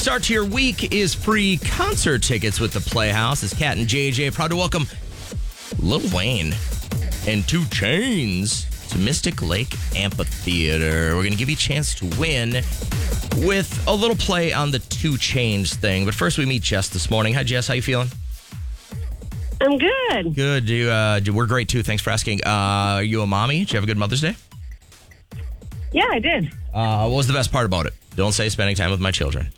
start to your week is free concert tickets with the Playhouse. It's Kat and JJ. Proud to welcome Lil Wayne and 2 Chainz to Mystic Lake Amphitheater. We're going to give you a chance to win with a little play on the 2 Chainz thing. But first, we meet Jess this morning. Hi, Jess. How you feeling? I'm good. Good. We're great, too. Thanks for asking. Are you a mommy? Did you have a good Mother's Day? Yeah, I did. What was the best part about it? Don't say spending time with my children.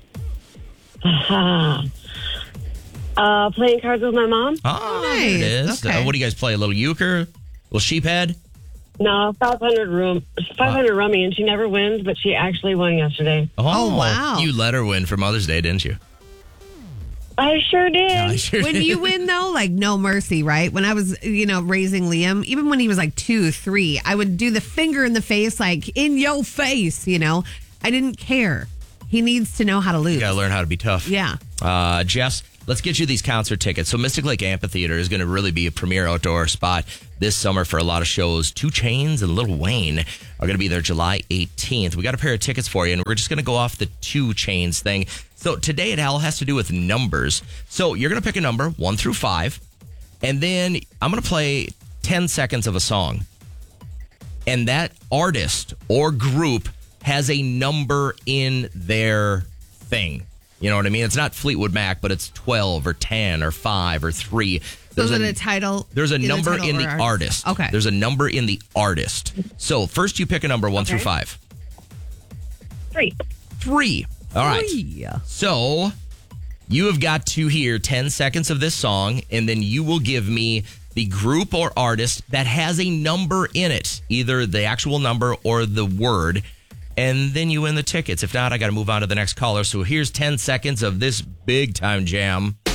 Playing cards with my mom. Oh, Nice. there it is. Okay. What do you guys play? A little euchre? A little sheephead? No, 500 rummy, and she never wins, but she actually won yesterday. Oh, wow. You let her win for Mother's Day, didn't you? I sure did. I sure When did. you win, though, like no mercy, right? When I was, raising Liam, even when he was like 2, 3, I would do the finger in the face, like in your face, I didn't care. He needs to know how to lose. You gotta learn how to be tough. Yeah. Jess, let's get you these concert tickets. So Mystic Lake Amphitheater is going to really be a premier outdoor spot this summer for a lot of shows. 2 Chainz and Lil Wayne are going to be there July 18th. We got a pair of tickets for you, and we're just going to go off the 2 Chainz thing. So today it all has to do with numbers. So you're going to pick a number, 1 through 5, and then I'm going to play 10 seconds of a song. And that artist or group has a number in their thing. You know what I mean? It's not Fleetwood Mac, but it's 12 or 10 or 5 or 3. So is it a title? There's a either number title in or the artist. Okay. There's a number in the artist. So first you pick a number 1 through 5. 3. 3. All right. 3. So you have got to hear 10 seconds of this song, and then you will give me the group or artist that has a number in it, either the actual number or the word, and then you win the tickets. If not, I got to move on to the next caller. So here's 10 seconds of this big time jam.